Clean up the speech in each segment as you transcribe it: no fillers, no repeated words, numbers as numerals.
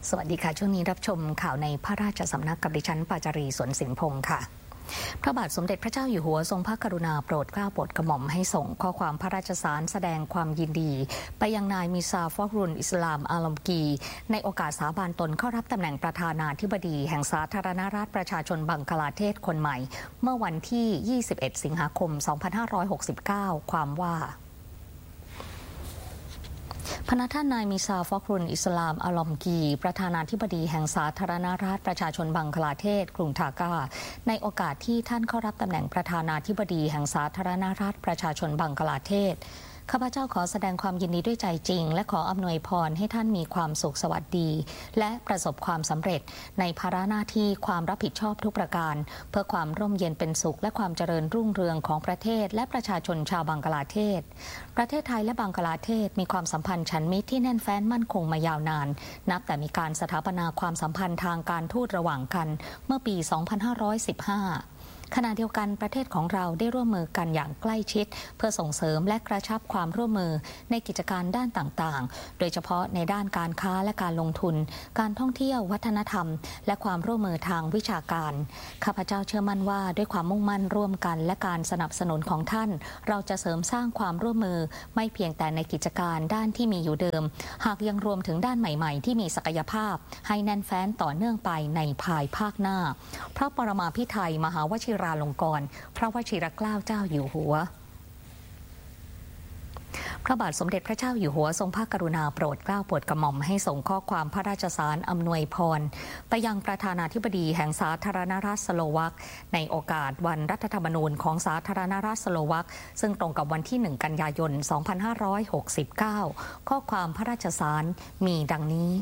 สวัสดีค่ะช่วงนี้รับชมข่าวในพระราชสำนักกับดิฉันปาจารีสวนสินพงศ์ค่ะพระบาทสมเด็จพระเจ้าอยู่หัวทรงพระกรุณาโปรดเกล้าโปรดกระหม่อมให้ส่งข้อความพระราชสารแสดงความยินดีไปยังนายมิซาฟอรุนอิสลามอาลอมกีในโอกาสสาบานตนเข้ารับตำแหน่งประธานาธิบดีแห่งสาธารณรัฐประชาชนบังกลาเทศคนใหม่เมื่อวันที่ 21 สิงหาคม 2569 ความว่าพระท่านนายมิซาฟอรุนอิสลามอาลอมกีประธานาธิบดีแห่งสาธารณรัฐประชาชนบังกลาเทศกรุงทากาในโอกาสที่ท่านเข้ารับตำแหน่งประธานาธิบดีแห่งสาธารณรัฐประชาชนบังกลาเทศข้าพเจ้าขอแสดงความยินดีด้วยใจจริงและขออำนวยพรให้ท่านมีความสุขสวัสดีและประสบความสำเร็จในภาระหน้าที่ความรับผิดชอบทุกประการเพื่อความร่มเย็นเป็นสุขและความเจริญรุ่งเรืองของประเทศและประชาชนชาวบังกลาเทศประเทศไทยและบังกลาเทศมีความสัมพันธ์ฉันมิตรที่แน่นแฟ้นมั่นคงมายาวนานนับแต่มีการสถาปนาความสัมพันธ์ทางการทูตระหว่างกันเมื่อปี 2515ขณะเดียวกันประเทศของเราได้ร่วมมือกันอย่างใกล้ชิดเพื่อส่งเสริมและกระชับความร่วมมือในกิจการด้านต่างๆโดยเฉพาะในด้านการค้าและการลงทุนการท่องเที่ยววัฒนธรรมและความร่วมมือทางวิชาการข้าพเจ้าเชื่อมั่นว่าด้วยความมุ่งมั่นร่วมกันและการสนับสนุนของท่านเราจะเสริมสร้างความร่วมมือไม่เพียงแต่ในกิจการด้านที่มีอยู่เดิมหากยังรวมถึงด้านใหม่ๆที่มีศักยภาพให้แน่นแฟ้นต่อเนื่องไปในภายภาคหน้าพระปรมาภิไธยมหาวชิราลงกรณ์พระวชิรเกล้าเจ้าอยู่หัวพระบาทสมเด็จพระเจ้าอยู่หัวทรงพระกรุณาโปรดเกล้าโปรดกระหม่อมให้ส่งข้อความพระราชสารอำนวยพรไปยังประธานาธิบดีแห่งสาธารณรัฐสโลวักในโอกาสวันรัฐธรรมนูญของสาธารณรัฐสโลวักซึ่งตรงกับวันที่ 1 กันยายน 2569 ข้อความพระราชสารมีดังนี้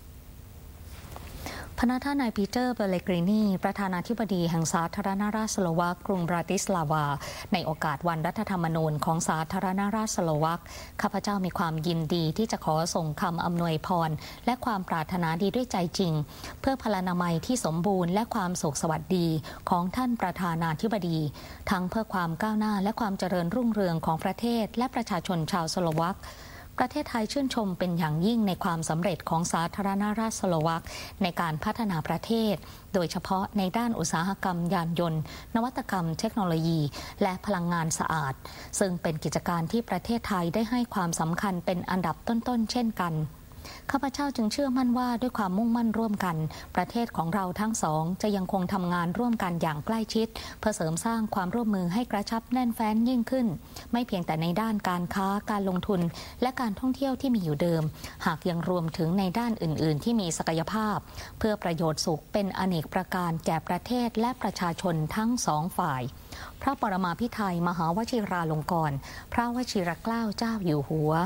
พระท่านนายปีเตอร์เบเลกรินีประธานาธิบดีแห่งสาธารณรัฐสโลวักกรุงบราติสลาวาในโอกาสวันรัฐธรรมนูญของสาธารณรัฐสโลวักข้าพเจ้ามีความยินดีที่จะขอส่งคำอำนวยพรและความปรารถนาดีด้วยใจจริงเพื่อพลานามัยที่สมบูรณ์และความสุขสวัสดีของท่านประธานาธิบดีทั้งเพื่อความก้าวหน้าและความเจริญรุ่งเรืองของประเทศและประชาชนชาวสโลวักประเทศไทยชื่นชมเป็นอย่างยิ่งในความสำเร็จของสาธารณรัฐสโลวักในการพัฒนาประเทศโดยเฉพาะในด้านอุตสาหกรรมยานยนต์นวัตกรรมเทคโนโลยีและพลังงานสะอาดซึ่งเป็นกิจการที่ประเทศไทยได้ให้ความสำคัญเป็นอันดับต้นๆเช่นกันข้าพเจ้าจึงเชื่อมั่นว่าด้วยความมุ่งมั่นร่วมกันประเทศของเราทั้งสองจะยังคงทำงานร่วมกันอย่างใกล้ชิดเพื่อเสริมสร้างความร่วมมือให้กระชับแน่นแฟ้นยิ่งขึ้นไม่เพียงแต่ในด้านการค้าการลงทุนและการท่องเที่ยวที่มีอยู่เดิมหากยังรวมถึงในด้านอื่นๆที่มีศักยภาพเพื่อประโยชน์สุขเป็นอเนกประการแก่ประเทศและประชาชนทั้งสองฝ่ายพระปรมาภิไธยมหาวชิราลงกรณ์พระวชิรเกล้าเจ้าอยู่หัว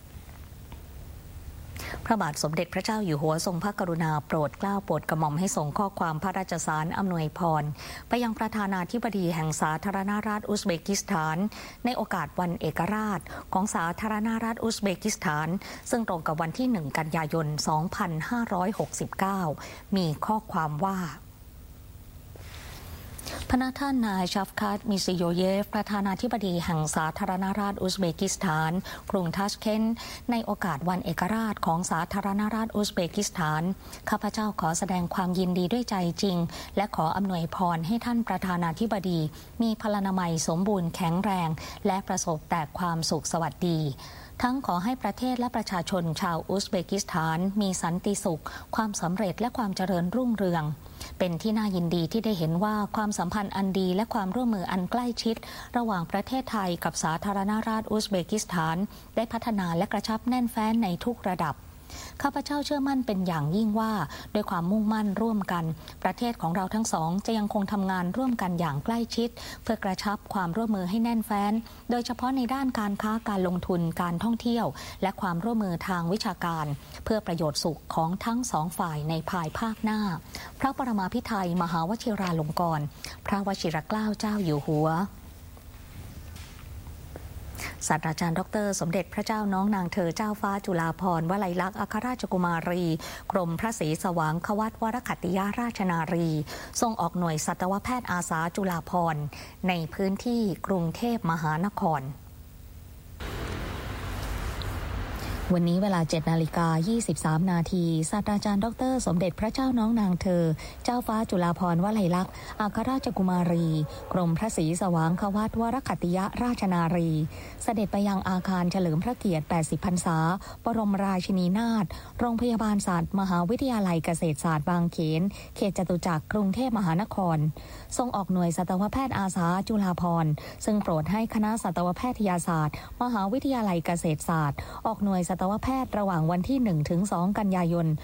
พระบาทสมเด็จพระเจ้าอยู่หัวทรงพระกรุณาโปรดเกล้าโปรดกระหม่อมให้ส่งข้อความพระราชสารอำนวยพรไปยังประธานาธิบดีแห่งสาธารณรัฐอุซเบกิสถานในโอกาสวันเอกราชของสาธารณรัฐอุซเบกิสถานซึ่งตรงกับวันที่ 1 กันยายน 2569 มีข้อความว่าพระท่านนายชัฟคัตมิซิโยเยฟประธานาธิบดีแห่งสาธารณรัฐอุซเบกิสถานกรุงทัชเคนต์ในโอกาสวันเอกราชของสาธารณรัฐอุซเบกิสถานข้าพเจ้าขอแสดงความยินดีด้วยใจจริงและขออำนวยพรให้ท่านประธานาธิบดีมีพลานามัยสมบูรณ์แข็งแรงและประสบแต่ความสุขสวัสดีทั้งขอให้ประเทศและประชาชนชาวอุซเบกิสถานมีสันติสุขความสำเร็จและความเจริญรุ่งเรืองเป็นที่น่ายินดีที่ได้เห็นว่าความสัมพันธ์อันดีและความร่วมมืออันใกล้ชิดระหว่างประเทศไทยกับสาธารณรัฐอุซเบกิสถานได้พัฒนาและกระชับแน่นแฟ้นในทุกระดับข้าพเจ้าเชื่อมั่นเป็นอย่างยิ่งว่าด้วยความมุ่งมั่นร่วมกันประเทศของเราทั้งสองจะยังคงทำงานร่วมกันอย่างใกล้ชิดเพื่อกระชับความร่วมมือให้แน่นแฟ้นโดยเฉพาะในด้านการค้าการลงทุนการท่องเที่ยวและความร่วมมือทางวิชาการเพื่อประโยชน์สุขของทั้งสองฝ่ายในภายภาคหน้าพระปรมาภิไธยมหาวชิราลงกรณ์พระวชิรเกล้าเจ้าอยู่หัวศาสตราจารย์ดร.สมเด็จพระเจ้าน้องนางเธอเจ้าฟ้าจุฬาภรณ์วลัยลักษณ์อัครราชกุมารีกรมพระศรีสว่างควัตวรขัตติยราชนารีทรงออกหน่วยสัตวแพทย์อาสาจุฬาภรณ์ในพื้นที่กรุงเทพมหานครวันนี้เวลา 7:23 นาทีศาสตราจารย์ดร.สมเด็จพระเจ้าน้องนางเธอเจ้าฟ้าจุฬาภรณ์วลัยลักษณ์อัครราชกุมารีกรมพระศรีสว่างควัตวรขัตติยราชนารีเสด็จไปยังอาคารเฉลิมพระเกียรติ 80 พรรษาบรมราชินีนาถโรงพยาบาลศาสตร์มหาวิทยาลัยเกษตรศาสตร์บางเขนเขตจตุจักรกรุงเทพมหานครทรงออกหน่วยสัตวแพทย์อาสาจุฬาภรณ์ซึ่งโปรดให้คณะสัตวแพทยศาสตร์มหาวิทยาลัยเกษตรศาสตร์ออกหน่วยสัตวแพทย์ระหว่างวันที่ 1-2 กันยายน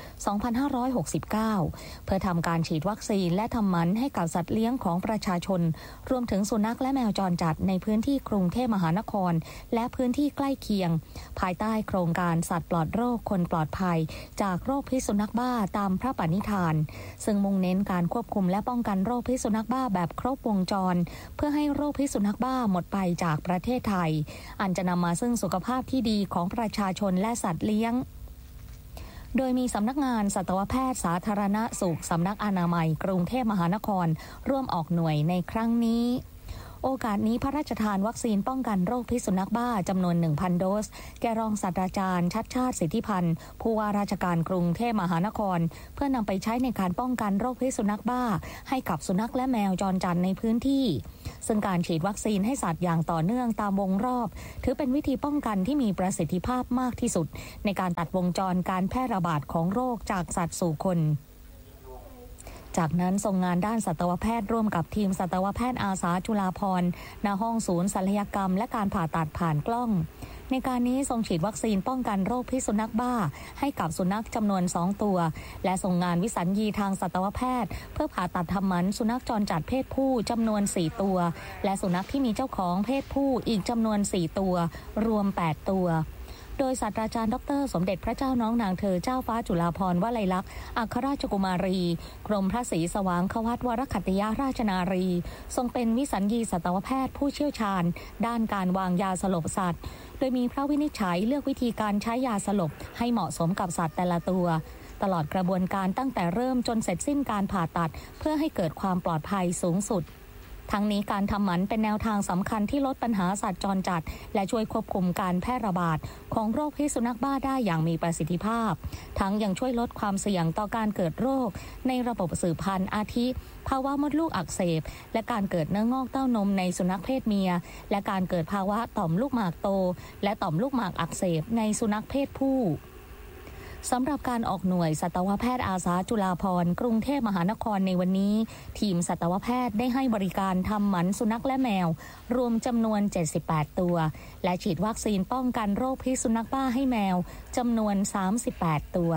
2569 เพื่อทำการฉีดวัคซีนและทำหมันให้กับสัตว์เลี้ยงของประชาชนรวมถึงสุนัขและแมวจรจัดในพื้นที่กรุงเทพมหานครและพื้นที่ใกล้เคียงภายใต้โครงการสัตว์ปลอดโรคคนปลอดภัยจากโรคพิษสุนัขบ้าตามพระปณิธานซึ่งมุ่งเน้นการควบคุมและป้องกันโรคพิษสุนัขบ้าแบบครบวงจรเพื่อให้โรคพิษสุนัขบ้าหมดไปจากประเทศไทยอันจะนำมาซึ่งสุขภาพที่ดีของประชาชนและสัตว์เลี้ยงโดยมีสำนักงานสัตวแพทย์สาธารณสุขสำนักอนามัยกรุงเทพมหานครร่วมออกหน่วยในครั้งนี้โอกาสนี้พระราชทานวัคซีนป้องกันโรคพิษสุนัขบ้าจำนวน 1,000 โดสแก่รองศาสตราจารย์ชัชชาติสิทธิพันธ์ผู้ว่าราชการกรุงเทพมหานครเพื่อนำไปใช้ในการป้องกันโรคพิษสุนัขบ้าให้กับสุนัขและแมวจรจัดในพื้นที่ซึ่งการฉีดวัคซีนให้สัตว์อย่างต่อเนื่องตามวงรอบถือเป็นวิธีป้องกันที่มีประสิทธิภาพมากที่สุดในการตัดวงจรการแพร่ระบาดของโรคจากสัตว์สู่คนจากนั้นทรงงานด้านสัตวแพทย์ร่วมกับทีมสัตวแพทย์อาสาจุฬาภรณ์ณห้องศูนย์ศัลยกรรมและการผ่าตัดผ่านกล้องในการนี้ทรงฉีดวัคซีนป้องกันโรคพิษสุนัขบ้าให้กับสุนัขจำนวน2ตัวและทรงงานวิสัญญีทางสัตวแพทย์เพื่อผ่าตัดทำหมันสุนัขจรจัดเพศผู้จำนวน4ตัวและสุนัขที่มีเจ้าของเพศผู้อีกจำนวน4ตัวรวม8ตัวโดยศาสตราจารย์ดร.สมเด็จพระเจ้าน้องนางเธอเจ้าฟ้าจุฬาภรณ์วลัยลักษณ์อัครราชกุมารีกรมพระศรีสว่างควัตวรขัตติยราชนารีทรงเป็นวิสัญญีสัตวแพทย์ผู้เชี่ยวชาญด้านการวางยาสลบสัตว์โดยมีพระวินิจฉัยเลือกวิธีการใช้ยาสลบให้เหมาะสมกับสัตว์แต่ละตัวตลอดกระบวนการตั้งแต่เริ่มจนเสร็จสิ้นการผ่าตัดเพื่อให้เกิดความปลอดภัยสูงสุดทั้งนี้การทำหมันเป็นแนวทางสำคัญที่ลดปัญหาสัตว์จรจัดและช่วยควบคุมการแพร่ระบาดของโรคพิษสุนัขบ้าได้อย่างมีประสิทธิภาพทั้งยังช่วยลดความเสี่ยงต่อการเกิดโรคในระบบสืบพันธุ์อาทิภาวะมดลูกอักเสบและการเกิดเนื้องอกเต้านมในสุนัขเพศเมียและการเกิดภาวะต่อมลูกหมากโตและต่อมลูกหมากอักเสบในสุนัขเพศผู้สำหรับการออกหน่วยสัตวแพทย์อาสาจุฬาภรณ์กรุงเทพมหานครในวันนี้ทีมสัตวแพทย์ได้ให้บริการทำหมันสุนัขและแมวรวมจำนวน78ตัวและฉีดวัคซีนป้องกันโรคพิษสุนัขบ้าให้แมวจำนวน38ตัว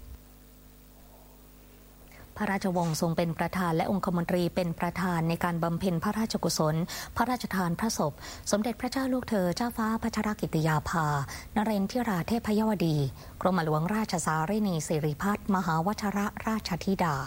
พระราชวงศ์ทรงเป็นประธานและองคมนตรีเป็นประธานในการบำเพ็ญพระราชกุศลพระราชทานพระศพสมเด็จพระเจ้าลูกเธอเจ้าฟ้าพัชรกิติยาภานเรนทิราเทพยวดีกรมหลวงราชสารินีสิริพัฒน์มหาวชิรราชธิดา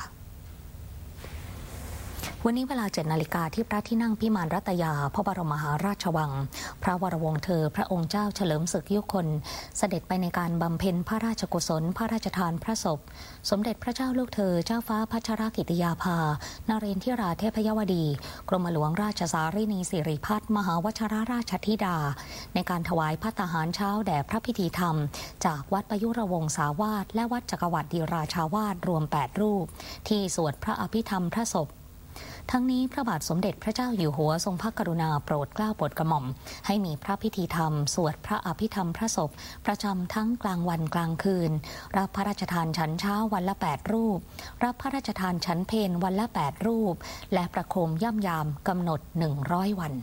วันนี้เวลา 7 นาฬิกาที่พระที่นั่งพิมานรัตยาพระบรมมหาราชวังพระวรวงศ์เธอพระองค์เจ้าเฉลิมศึกยุคลเสด็จไปในการบำเพ็ญพระราชกุศลพระราชทานพระศพสมเด็จพระเจ้าลูกเธอเจ้าฟ้าพัชรกิติยาภานเรนทิราเทพยวดีกรมหลวงราชสารินีสิริพัฒน์มหาวชิรราชธิดาในการถวายภัตตาหารเช้าแด่พระพิธีธรรมจากวัดประยุรวงศาวาสและวัดจักรวรรดิราชาวาสรวม8รูปที่สวดพระอภิธรรมพระศพทั้งนี้พระบาทสมเด็จพระเจ้าอยู่หัวทรงพระกรุณาโปรดเกล้าโปรดกระหม่อมให้มีพระพิธีธรรมสวดพระอภิธรรมพระศพประจำทั้งกลางวันกลางคืนรับพระราชทานฉันเช้าวันละ8รูปรับพระราชทานฉันเพลวันละ8รูปและประโคมย่ำยามกำหนด100วัน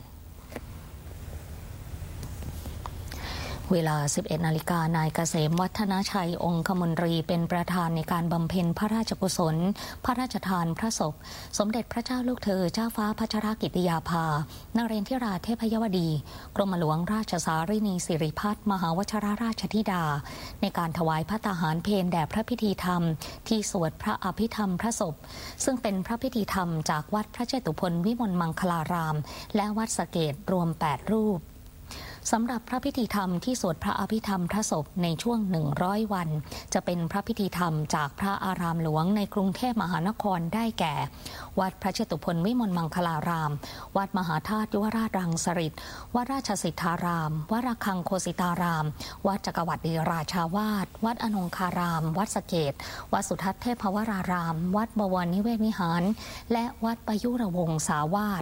เวลา 11 นาฬิกานายเกษมวัฒนชัยองคมนตรีเป็นประธานในการบำเพ็ญพระราชกุศลพระราชทานพระศพสมเด็จพระเจ้าลูกเธอเจ้าฟ้าพัชรกิติยาภานเรนทิราเทพยวดีกรมหลวงราชสารินีสิริพัฒน์มหาวชิรราชธิดาในการถวายภัตตาหารเพลแด่พระพิธีธรรมที่สวดพระอภิธรรมพระศพซึ่งเป็นพระพิธีธรรมจากวัดพระเจตุพนวิมลมังคลารามและวัดสะเกษรวม8รูปสำหรับพระพิธีธรรมที่สวดพระอภิธรรมพระศพในช่วง100 วันจะเป็นพระพิธีธรรมจากพระอารามหลวงในกรุงเทพมหานครได้แก่วัดพระเชตุพนวิมลมังคลารามวัดมหาธาตุยุวราชรังสฤษฎ์วัดราชสิทธารามวัดระฆังโคสิตารามวัดจักรวรรดิราชาวาสวัดอนงคารามวัดสะเกษวัดสุทัศน์เทพวรารามวัดบวรนิเวศวิหารและวัดประยุรวงศาวาส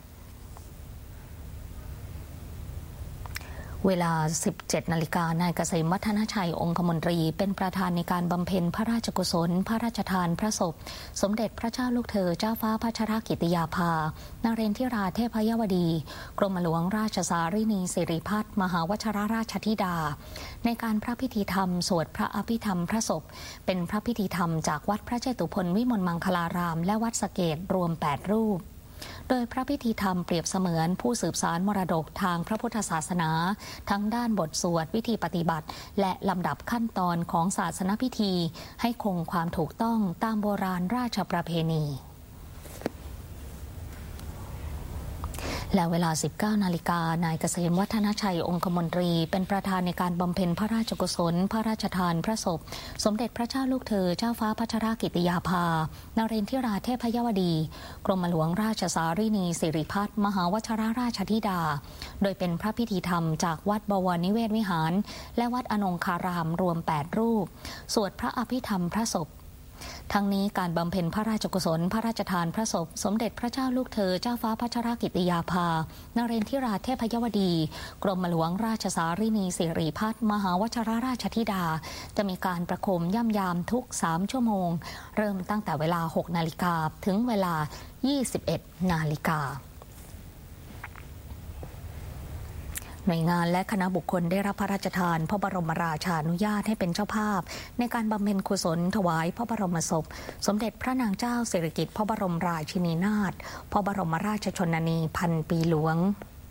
เวลา 17 นาฬิกานายเกษมวัฒนชัยองคมนตรีเป็นประธานในการบำเพ็ญพระราชกุศลพระราชทานพระศพสมเด็จพระเจ้าลูกเธอเจ้าฟ้าพัชรกิติยาภานเรนทิราเทพยวดีกรมหลวงราชสารินีสิริพัฒน์มหาวชิรราชธิดาในการพระพิธีธรรมสวดพระอภิธรรมพระศพเป็นพระพิธีธรรมจากวัดพระเชตุพนวิมลมังคลารามและวัดสะเกษรวม8 รูปโดยพระพิธีธรรมเปรียบเสมือนผู้สืบสานมรดกทางพระพุทธศาสนาทั้งด้านบทสวดวิธีปฏิบัติและลำดับขั้นตอนของศาสนพิธีให้คงความถูกต้องตามโบราณราชประเพณีและเวลา 19 นาฬิกานายเกษมวัฒนชัยองคมนตรีเป็นประธานในการบำเพ็ญพระราชกุศลพระราชทานพระศพสมเด็จพระเจ้าลูกเธอเจ้าฟ้าพัชรกิติยาภานเรนทิราเทพยวดีกรมหลวงราชสารินีสิริพัฒน์มหาวชิรราชธิดาโดยเป็นพระพิธีธรรมจากวัดบวรนิเวศวิหารและวัดอนงคารามรวม8 รูปสวดพระอภิธรรมพระศพทั้งนี้การบำเพ็ญพระราชกุศลพระราชทานพระศพสมเด็จพระเจ้าลูกเธอเจ้าฟ้าพัชรกิติยาภานเรนทิราเทพยวดีกรมหลวงราชสารินีสิริพัฒน์มหาวชิรราชธิดาจะมีการประโคมย่ำยามทุก3 ชั่วโมงเริ่มตั้งแต่เวลา 6 นาฬิกาถึงเวลา 21 นาฬิกาหน่วยงานและคณะบุคคลได้รับพระราชทานพระบรมราชานุญาตให้เป็นเจ้าภาพในการบำเพ็ญกุศลถวายพระบรมศพสมเด็จพระนางเจ้าสิริกิติ์พระบรมราชินีนาถพระบรมราชชนนีพันปีหลวง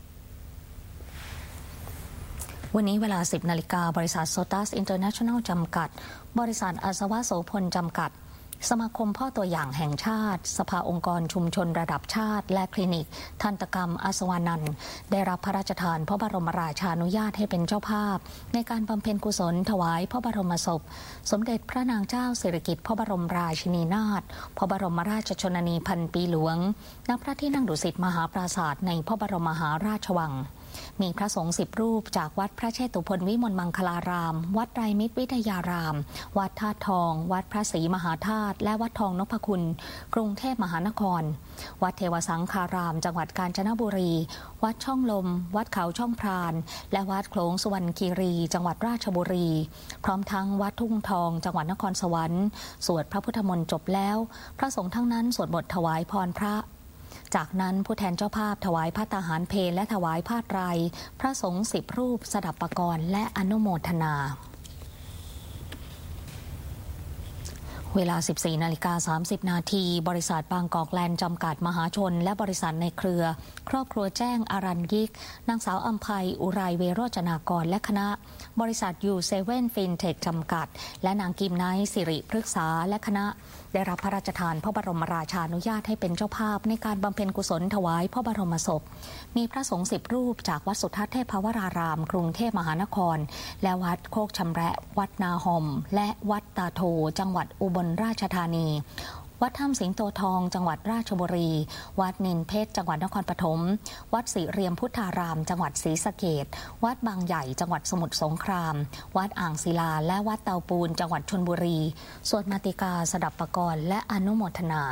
วันนี้เวลา 10 นาฬิกาบริษัทโซตัสอินเตอร์เนชั่นแนลจำกัดบริษัทอาสวะโสพลจำกัดสมาคมพ่อตัวอย่างแห่งชาติสภาองค์กรชุมชนระดับชาติและคลินิกทันตกรรมอาสวานันท์ได้รับพระราชทานพระบรมราชานุญาตให้เป็นเจ้าภาพในการบำเพ็ญกุศลถวายพระบรมศพสมเด็จพระนางเจ้าสิริกิติ์พระบรมราชินีนาถพระบรมราชชนนีพันปีหลวงณพระที่นั่งดุสิตมหาปราสาทในพระบรมมหาราชวังมีพระสงฆ์10 รูปจากวัดพระเชตุพนวิมลมังคลารามวัดไตรมิตรวิทยารามวัดธาตุทองวัดพระศรีมหาธาตุและวัดทองนพคุณกรุงเทพมหานครวัดเทวสังฆารามจังหวัดกาญจนบุรีวัดช่องลมวัดเขาช่องพรานและวัดโขลงสุวรรณคีรีจังหวัดราชบุรีพร้อมทั้งวัดทุ่งทองจังหวัดนครสวรรค์สวดพระพุทธมนต์จบแล้วพระสงฆ์ทั้งนั้นสวดบทถวายพรพระจากนั้นผู้แทนเจ้าภาพถวายผ้าตาหารเพลและถวายผ้าไตรพระสงฆ์10 รูปสดับปกรณ์และอนุโมทนาเวลา 14 นาฬิกา 30 นาทีบริษัทบางกอกแลนด์จำกัดมหาชนและบริษัทในเครือครอบครัวแจ้งอารัญยิกนางสาวอัมภัยอุไรเวโรจนากรและคณะบริษัทยูเซเว่นฟินเทคจำกัดและนางกิมไนท์สิริพฤกษาและคณะได้รับพระราชทานพระบรมราชานุญาตให้เป็นเจ้าภาพในการบำเพ็ญกุศลถวายพระบรมศพมีพระสงฆ์10 รูปจากวัดสุทัศน์เทพวรารามกรุงเทพมหานครและวัดโคกชำแระวัดนาหอมและวัดตาโทจังหวัดอุบลราชธานีวัดถ้ำสิงโตทองจังหวัดราชบุรีวัดนินเพชรจังหวัดนครปฐมวัดศรีเรียมพุทธารามจังหวัดศรีสะเกษวัดบางใหญ่จังหวัดสมุทรสงครามวัดอ่างศิลาและวัดเตาปูนจังหวัดชลบุรีสวดมาติกาสดับปกรณ์และอนุโมทนา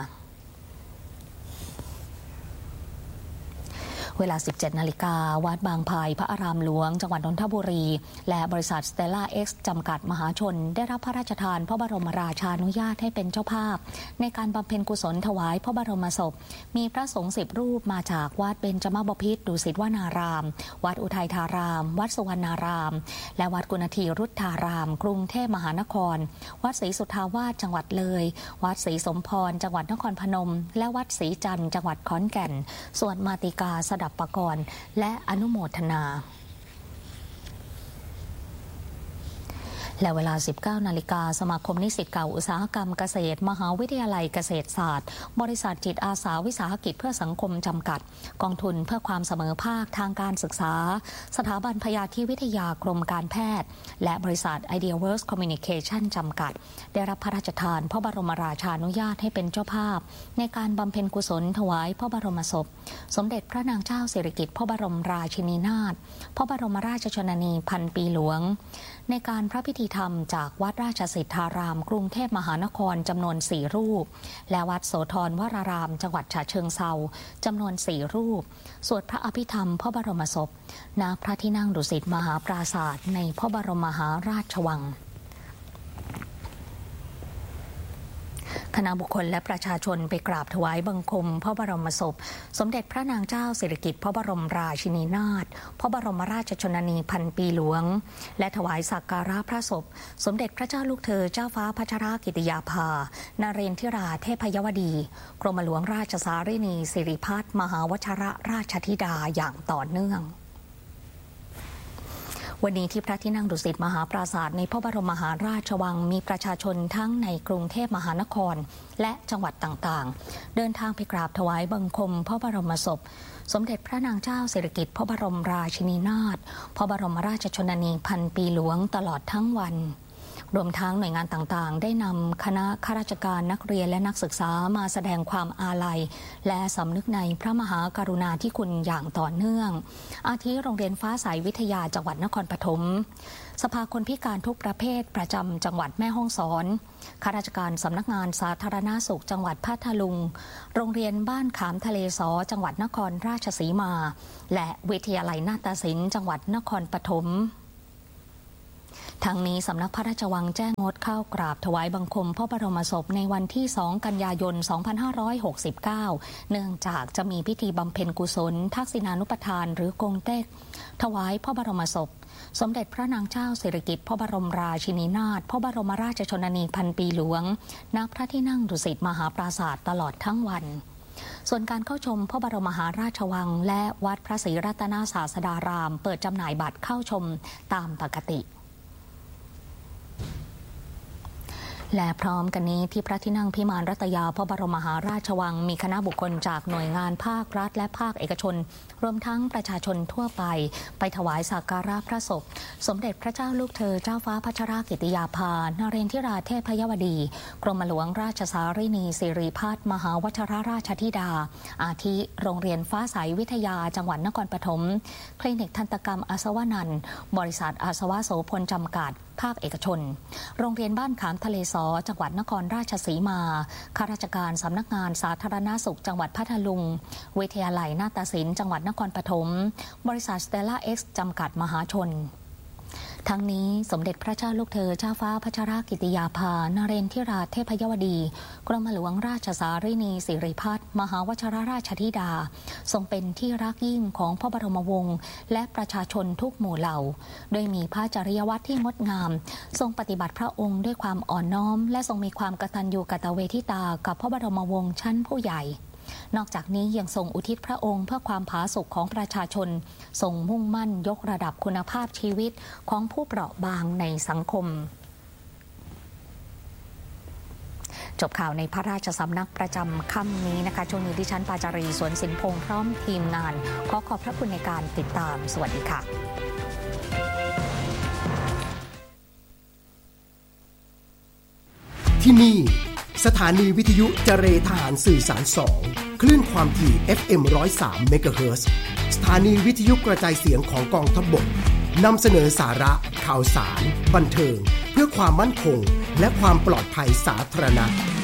เวลา 17 นาฬิกาวัดบางพายพระอารามหลวงจังหวัดนนทบุรีและบริษัทสเตลล่าเอ็กซ์จำกัดมหาชนได้รับพระราชทานพระบรมราชานุญาตให้เป็นเจ้าภาพในการบำเพ็ญกุศลถวายพระบรมศพมีพระสงฆ์10 รูปมาจากวัดเบญจมบพิตรดุสิตวนารามวัดอุทัยธารามวัดสุวรรณารามและวัดกุณฑีรุทธารามกรุงเทพมหานครวัดศรีสุทธาวาสจังหวัดเลยวัดศรีสมพรจังหวัดนครพนมและวัดศรีจันทร์จังหวัดขอนแก่นสวดมาติกาสดับปกรณ์และอนุโมทนาและเวลา 19 นาฬิกาสมาคมนิสิตเก่าอุตสาหกรรมเกษตรมหาวิทยาลัยเกษตรศาสตร์บริษัทจิตอาสาวิสาหกิจเพื่อสังคมจำกัดกองทุนเพื่อความเสมอภาคทางการศึกษาสถาบันพยาธิวิทยากรมการแพทย์และบริษัท Ideaworks Communication จำกัดได้รับพระราชทานพระบรมราชานุญาตให้เป็นเจ้าภาพในการบำเพ็ญกุศลถวายพระบรมศพสมเด็จพระนางเจ้าสิริกิติ์พระบรมราชินีนาถพระบรมราชชนนีพันปีหลวงในการพระพิธีธรรมจากวัดราชสิทธารามกรุงเทพมหานครจำนวน4รูปและวัดโสธรวรารามจังหวัดฉะเชิงเทราจำนวน4รูปสวดพระอภิธรรมพระบรมศพณพระที่นั่งดุสิตมหาปราสาทในพระบรมมหาราชวังคณะบุคคลและประชาชนไปกราบถวายบังคมพระบรมศพสมเด็จพระนางเจ้าสิริกิติ์พระบรมราชินีนาถพระบรมราชชนนีพันปีหลวงและถวายสักการะพระศพสมเด็จพระเจ้าลูกเธอเจ้าฟ้าพัชรกิติยาภานเรนทิราเทพยวดีกรมหลวงราชสารินีสิริพัฒน์มหาวชรราชธิดาอย่างต่อเนื่องวันนี้ที่พระที่นั่งดุสิตมหาปราสาทในพระบรมมหาราชวังมีประชาชนทั้งในกรุงเทพมหานครและจังหวัดต่างๆเดินทางไปกราบถวายบังคมพระบรมศพสมเด็จพระนางเจ้าสิริกิติ์พระบรมราชินีนาถพระบรมราชชนนีพันปีหลวงตลอดทั้งวันรวมทั้งหน่วยงานต่างๆได้นำคณะข้าราชการนักเรียนและนักศึกษามาแสดงความอาลัยและสำนึกในพระมหากรุณาธิคุณอย่างต่อเนื่องอาทิโรงเรียนฟ้าใสวิทยาจังหวัดนครปฐมสภาคนพิการทุกประเภทประจำจังหวัดแม่ฮ่องสอนข้าราชการสำนักงานสาธารณสุขจังหวัดพัทลุงโรงเรียนบ้านขามทะเลสอจังหวัดนครราชสีมาและวิทยาลัยนาฏศิลป์จังหวัดนครปฐมทั้งนี้สำนักพระราชวังแจ้งงดเข้ากราบถวายบังคมพระบรมศพในวันที่ 2 กันยายน 2569 เนื่องจากจะมีพิธีบำเพ็ญกุศลทักษิณานุปทานหรือกงเต็กถวายพระบรมศพสมเด็จพระนางเจ้าสิริกิติ์พระบรมราชินีนาถพระบรมราชชนนีพันปีหลวงณพระที่นั่งดุสิตมหาปราสาทตลอดทั้งวันส่วนการเข้าชมพระบรมมหาราชวังและวัดพระศรีรัตนศาสดารามเปิดจำหน่ายบัตรเข้าชมตามปกติและพร้อมกันนี้ที่พระที่นั่งพิมานรัตยาพระบรมมหาราชวังมีคณะบุคคลจากหน่วยงานภาครัฐและภาคเอกชนรวมทั้งประชาชนทั่วไปถวายสักการะพระศพสมเด็จพระเจ้าลูกเธอเจ้าฟ้าพัชรกิติยาภานเรนทิราเทพยวดีกรมหลวงราชสารินีสิริพัฒน์มหาวชรราชธิดาอาทิโรงเรียนฟ้าใสวิทยาจังหวัดนครปฐมคลินิกทันตกรรมอาสวนันท์บริษัทอาสวะโสพลจำกัดภาคเอกชนโรงเรียนบ้านขามทะเลสอจังหวัดนครราชสีมาข้าราชการสำนักงานสาธารณสุขจังหวัดพัทลุงวิทยาลัยนาฏศิลป์จังหวัดนครปฐมบริษัทสเตลล่าเอ็กซ์จำกัดมหาชนทั้งนี้สมเด็จพระเจ้าลูกเธอเจ้าฟ้าพัชรกิติยาภานเรนทิราเทพยวดีกรมหลวงราชสารินีสิริพัฒน์มหาวชรราชธิดาทรงเป็นที่รักยิ่งของพระบรมวงศ์และประชาชนทุกหมู่เหล่าโดยมีพระจริยวัตรที่งดงามทรงปฏิบัติพระองค์ด้วยความอ่อนน้อมและทรงมีความกตัญญูกตเวทิตากับพระบรมวงศ์ชั้นผู้ใหญ่นอกจากนี้ยังทรงอุทิศพระองค์เพื่อความผาสุกของประชาชนทรงมุ่งมั่นยกระดับคุณภาพชีวิตของผู้เปราะบางในสังคมจบข่าวในพระราชสำนักประจำค่ำนี้นะคะช่วงนี้ดิฉันปาจารีสวนสินพงษ์พร้อมทีมงานขอบพระคุณในการติดตามสวัสดีค่ะที่นี่สถานีวิทยุเจเรทหารสื่อสาร2คลื่นความถี่ FM 103 เมกะเฮิรตซ์สถานีวิทยุกระจายเสียงของกองทัพบกนำเสนอสาระข่าวสารบันเทิงเพื่อความมั่นคงและความปลอดภัยสาธารณะ